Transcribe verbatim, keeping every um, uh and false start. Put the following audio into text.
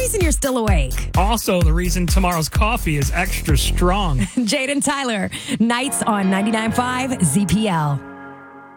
reason you're still awake. Also, the reason tomorrow's coffee is extra strong. Jade and Tyler, nights on ninety-nine point five Z P L.